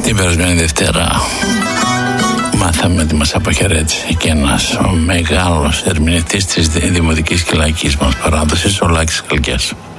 Την περασμένη Δευτέρα μάθαμε ότι μας αποχαιρέτησε και ένας μεγάλος ερμηνευτής της δημοτικής και λαϊκής μας παράδοσης, ο Λάκης Καλκιάς.